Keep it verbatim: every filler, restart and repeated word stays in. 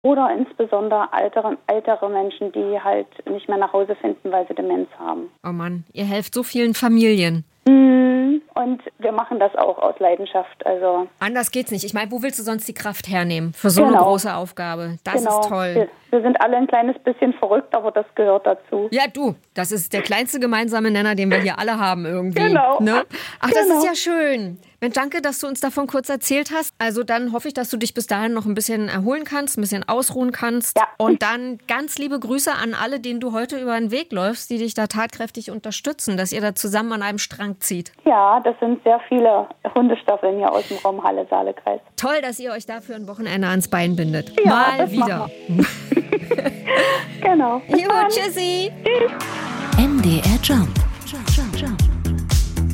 oder insbesondere ältere, ältere Menschen, die halt nicht mehr nach Hause finden, weil sie Demenz haben. Oh Mann, ihr helft so vielen Familien. Mhm. Und wir machen das auch aus Leidenschaft. Also anders geht's nicht. Ich meine, wo willst du sonst die Kraft hernehmen für so genau. eine große Aufgabe? Das genau. ist toll. Wir, wir sind alle ein kleines bisschen verrückt, aber das gehört dazu. Ja, du, das ist der kleinste gemeinsame Nenner, den wir hier alle haben irgendwie. Genau. Ne? Ach, genau. das ist ja schön. Mensch, danke, dass du uns davon kurz erzählt hast. Also dann hoffe ich, dass du dich bis dahin noch ein bisschen erholen kannst, ein bisschen ausruhen kannst. Ja. Und dann ganz liebe Grüße an alle, denen du heute über den Weg läufst, die dich da tatkräftig unterstützen, dass ihr da zusammen an einem Strang zieht. Ja, das sind sehr viele Hundestaffeln hier aus dem Raum Halle-Saale-Kreis. Toll, dass ihr euch dafür ein Wochenende ans Bein bindet. Ja, Mal das wieder. Genau. Jo, tschüssi. Tschüss. M D R Jump. Jump, Jump, Jump.